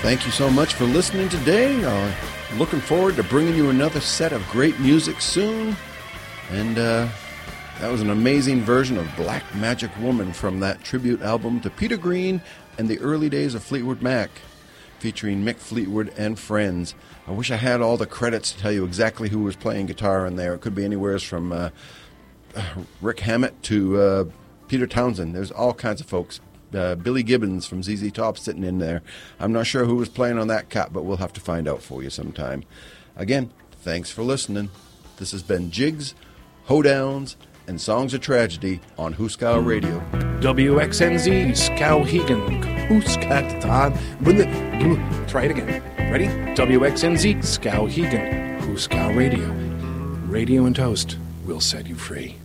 Thank you so much for listening today. Looking forward to bringing you another set of great music soon. And that was an amazing version of Black Magic Woman from that tribute album to Peter Green and the early days of Fleetwood Mac, featuring Mick Fleetwood and friends. I wish I had all the credits to tell you exactly who was playing guitar in there. It could be anywhere from Rick Hammett to Peter Townsend. There's all kinds of folks. Billy Gibbons from ZZ Top sitting in there. I'm not sure who was playing on that cut, but we'll have to find out for you sometime. Again, thanks for listening. This has been Jigs, Hoedowns, and Songs of Tragedy on Hooskow Radio. WXNZ, Skowhegan, Hooskattan. Try it again. Ready? WXNZ, Skowhegan, Hooskow Radio. Radio and Toast will set you free.